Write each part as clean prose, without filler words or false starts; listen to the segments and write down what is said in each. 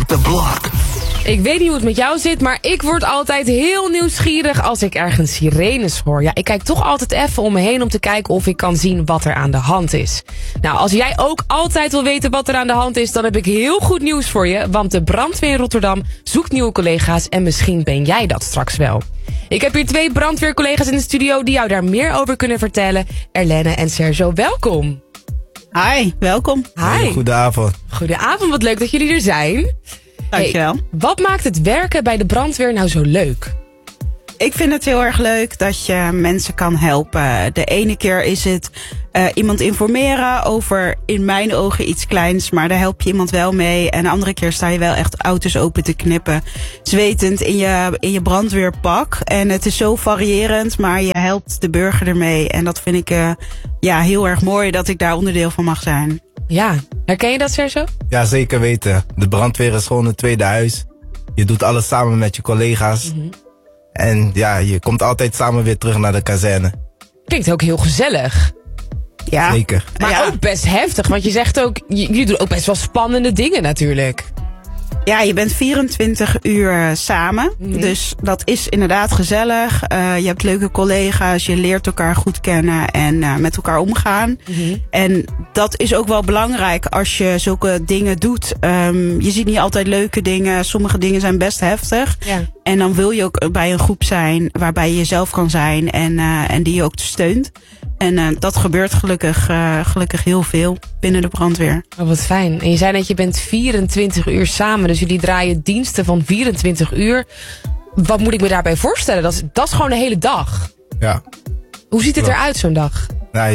Frank de Blok. Ik weet niet hoe het met jou zit, maar ik word altijd heel nieuwsgierig als ik ergens sirenes hoor. Ja, ik kijk toch altijd even om me heen om te kijken of ik kan zien wat er aan de hand is. Nou, als jij ook altijd wil weten wat er aan de hand is, dan heb ik heel goed nieuws voor je. Want de brandweer in Rotterdam zoekt nieuwe collega's en misschien ben jij dat straks wel. Ik heb hier 2 brandweercollega's in de studio die jou daar meer over kunnen vertellen. Erlenne en Sergio, welkom. Hi, welkom. Hi. Goedenavond. Goedenavond, wat leuk dat jullie er zijn. Dankjewel. Hey, wat maakt het werken bij de brandweer nou zo leuk? Ik vind het heel erg leuk dat je mensen kan helpen. De ene keer is het iemand informeren over in mijn ogen iets kleins, maar daar help je iemand wel mee. En de andere keer sta je wel echt auto's open te knippen, zwetend in je brandweerpak. En het is zo variërend, maar je helpt de burger ermee. En dat vind ik heel erg mooi dat ik daar onderdeel van mag zijn. Ja, herken je dat, Sergio? Ja, zeker weten. De brandweer is gewoon het tweede huis. Je doet alles samen met je collega's. Mm-hmm. En ja, je komt altijd samen weer terug naar de kazerne. Klinkt ook heel gezellig. Ja. Zeker. Maar ook best heftig, want je zegt ook, jullie doen ook best wel spannende dingen natuurlijk. Ja, je bent 24 uur samen. Mm-hmm. Dus dat is inderdaad gezellig. Je hebt leuke collega's, je leert elkaar goed kennen en met elkaar omgaan. Mm-hmm. En dat is ook wel belangrijk als je zulke dingen doet. Je ziet niet altijd leuke dingen. Sommige dingen zijn best heftig. Ja. En dan wil je ook bij een groep zijn waarbij je jezelf kan zijn en die je ook steunt. En dat gebeurt gelukkig heel veel binnen de brandweer. Oh, wat fijn. En je zei net, je bent 24 uur samen. Dus jullie draaien diensten van 24 uur. Wat moet ik me daarbij voorstellen? Dat is gewoon de hele dag. Ja. Hoe ziet het eruit, zo'n dag? Nou,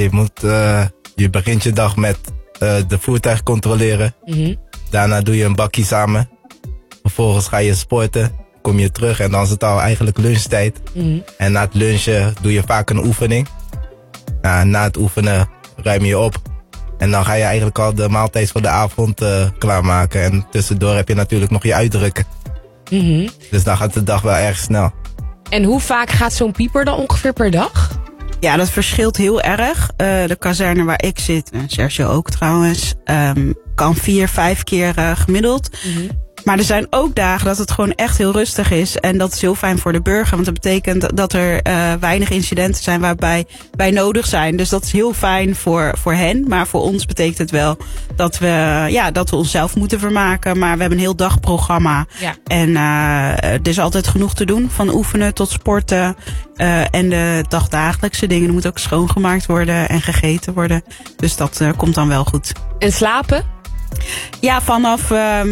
je begint je dag met de voertuig controleren. Mm-hmm. Daarna doe je een bakkie samen. Vervolgens ga je sporten. Kom je terug en dan is het al eigenlijk lunchtijd. Mm-hmm. En na het lunchen doe je vaak een oefening. Na het oefenen ruim je op. En dan ga je eigenlijk al de maaltijd voor de avond klaarmaken. En tussendoor heb je natuurlijk nog je uitdrukken. Mm-hmm. Dus dan gaat de dag wel erg snel. En hoe vaak gaat zo'n pieper dan ongeveer per dag? Ja, dat verschilt heel erg. De kazerne waar ik zit, en Sergio ook trouwens, kan 4-5 keer gemiddeld. Mm-hmm. Maar er zijn ook dagen dat het gewoon echt heel rustig is. En dat is heel fijn voor de burger. Want dat betekent dat er weinig incidenten zijn waarbij wij nodig zijn. Dus dat is heel fijn voor hen. Maar voor ons betekent het wel dat we onszelf moeten vermaken. Maar we hebben een heel dagprogramma. Ja. En er is altijd genoeg te doen. Van oefenen tot sporten. En de dagdagelijkse dingen. Er moet ook schoongemaakt worden en gegeten worden. Dus dat komt dan wel goed. En slapen? Ja, vanaf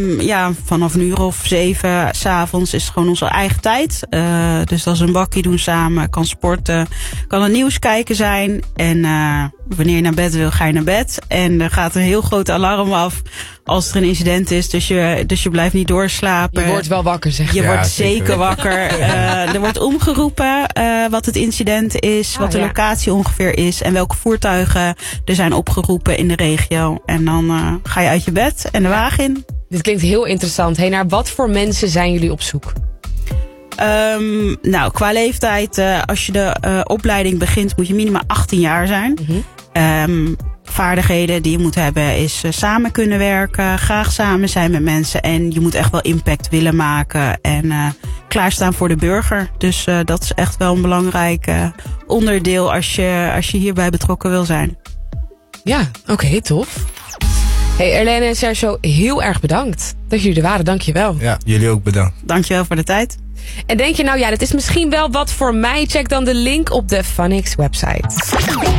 een uur of 7 s'avonds is het gewoon onze eigen tijd. Dus dat is een bakkie doen samen, kan sporten, kan het nieuws kijken zijn. En wanneer je naar bed wil, ga je naar bed. En er gaat een heel groot alarm af als er een incident is. Dus je blijft niet doorslapen. Je wordt wel wakker, zeg je. Je wordt zeker wakker. Er wordt omgeroepen wat het incident is, wat de locatie ongeveer is en welke voertuigen er zijn opgeroepen in de regio. En dan ga je uit je bed en de wagen in. Dit klinkt heel interessant. Hey, naar wat voor mensen zijn jullie op zoek? Qua leeftijd, als je de opleiding begint, moet je minimaal 18 jaar zijn. Mm-hmm. Vaardigheden die je moet hebben is samen kunnen werken, graag samen zijn met mensen. En je moet echt wel impact willen maken en klaarstaan voor de burger. Dus dat is echt wel een belangrijk onderdeel als je hierbij betrokken wil zijn. Ja, oké, tof. Hey, Erlenne en Sergio, heel erg bedankt dat jullie er waren. Dank je wel. Ja, jullie ook bedankt. Dank je wel voor de tijd. En denk je nou, ja, dat is misschien wel wat voor mij? Check dan de link op de Funix website.